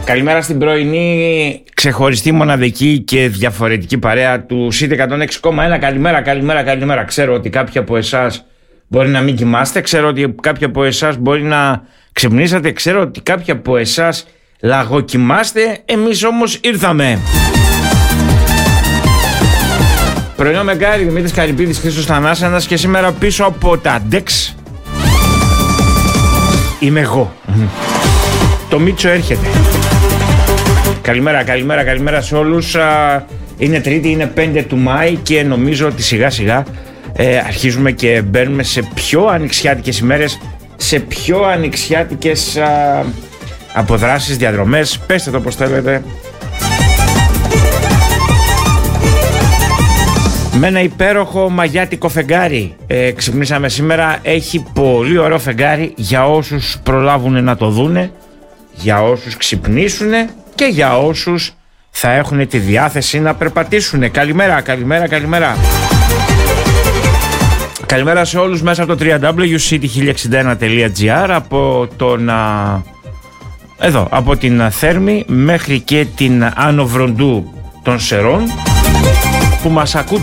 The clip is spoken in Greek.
Καλημέρα στην πρωινή, ξεχωριστή, μοναδική και διαφορετική παρέα του City 106,1. Καλημέρα. Ξέρω ότι κάποιοι από εσάς μπορεί να μην κοιμάστε, ξέρω ότι κάποιοι από εσάς μπορεί να ξυπνήσατε, ξέρω ότι κάποιοι από εσάς λαγοκοιμάστε, εμείς όμως ήρθαμε. Πρωινό Μεγκάρι, Δημήτρης Καρυπίδης, Χρήστος Θανάσανας και σήμερα πίσω από τα ντεξ είμαι εγώ. Το Μίτσο έρχεται. Καλημέρα σε όλους. Είναι Τρίτη, είναι 5 του Μάη και νομίζω ότι σιγά σιγά αρχίζουμε και μπαίνουμε σε πιο ανοιξιάτικες ημέρες, σε πιο ανοιξιάτικες αποδράσεις, διαδρομές, πέστε το πως θέλετε. Με ένα υπέροχο μαγιάτικο φεγγάρι ξυπνήσαμε σήμερα. Έχει πολύ ωραίο φεγγάρι για όσους προλάβουν να το δούνε, για όσους ξυπνήσουνε και για όσους θα έχουν τη διάθεση να περπατήσουνε. Καλημέρα. Καλημέρα σε όλους μέσα από το www.city1061.gr, από την Θέρμη μέχρι και την Άνω Βροντού των Σερών, που μας ακούτε